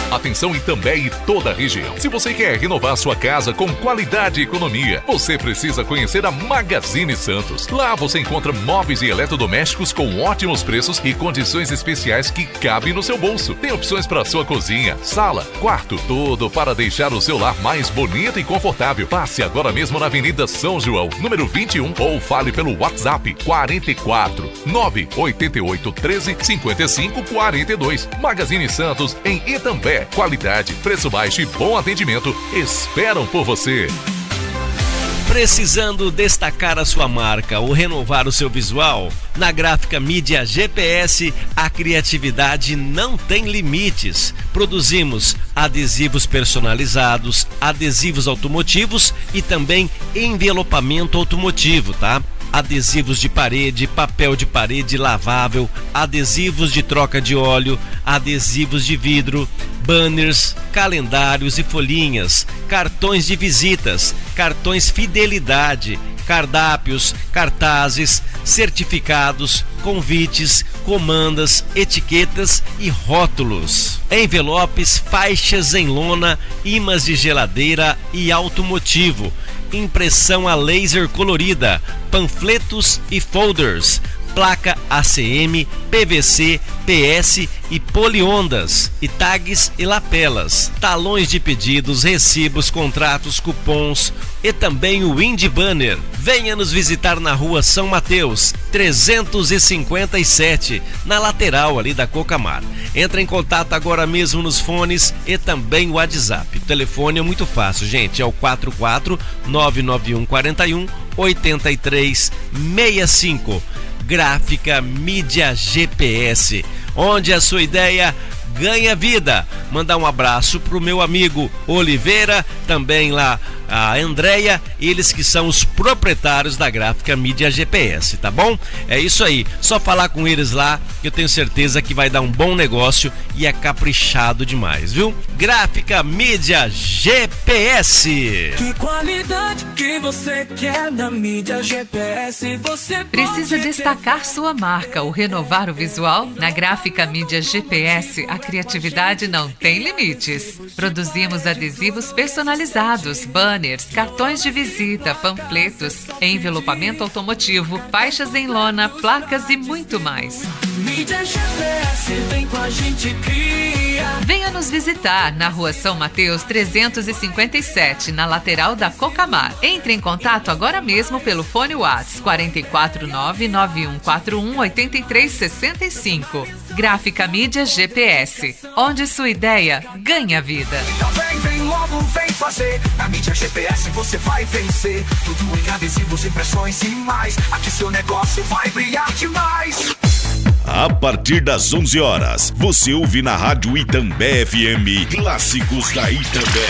Atenção Itambé e toda a região. Se você quer renovar sua casa com qualidade e economia, você precisa conhecer a Magazine Santos. Lá você encontra móveis e eletrodomésticos com ótimos preços e condições especiais que cabem no seu bolso. Tem opções para sua cozinha, sala, quarto, tudo para deixar o seu lar mais bonito e confortável. Passe agora mesmo na Avenida São João, número 21, ou fale pelo WhatsApp 44 988 13 55 42. Magazine Santos em Itambé. Qualidade, preço baixo e bom atendimento esperam por você. Precisando destacar a sua marca ou renovar o seu visual? Na Gráfica Mídia GPS, a criatividade não tem limites. Produzimos adesivos personalizados, adesivos automotivos e também envelopamento automotivo, tá? Adesivos de parede, papel de parede lavável, adesivos de troca de óleo, adesivos de vidro, banners, calendários e folhinhas, cartões de visitas, cartões fidelidade, cardápios, cartazes, certificados, convites, comandas, etiquetas e rótulos, envelopes, faixas em lona, ímãs de geladeira e automotivo, impressão a laser colorida, panfletos e folders, placa ACM, PVC, PS e poliondas, e tags e lapelas, talões de pedidos, recibos, contratos, cupons e também o Indie Banner. Venha nos visitar na Rua São Mateus, 357, na lateral ali da Cocamar. Entre em contato agora mesmo nos fones e também o WhatsApp. O telefone é muito fácil, gente, é o 44 991 41 8365. Gráfica Mídia GPS, onde a sua ideia ganha vida. Mandar um abraço pro meu amigo Oliveira, também lá a Andréia, eles que são os proprietários da Gráfica Mídia GPS, tá bom? É isso aí, só falar com eles lá que eu tenho certeza que vai dar um bom negócio e é caprichado demais, viu? Gráfica Mídia GPS. Que qualidade que você quer na mídia GPS, você precisa destacar sua marca ou renovar o visual? Na Gráfica Mídia GPS, a criatividade não tem limites. Produzimos adesivos personalizados, banners, cartões de visita, panfletos, envelopamento automotivo, faixas em lona, placas e muito mais. Mídia GPS, vem com a gente cria. Venha nos visitar na Rua São Mateus 357, na lateral da Cocamar. Entre em contato agora mesmo pelo fone WhatsApp 449-9141-8365. Gráfica Mídia GPS, onde sua ideia ganha vida. Então vem logo, vem fazer. Na mídia GPS você vai vencer. Tudo em adesivos, impressões e mais. Aqui seu negócio vai brilhar demais. A partir das 11 horas, você ouve na Rádio Itambé FM Clássicos da Itambé.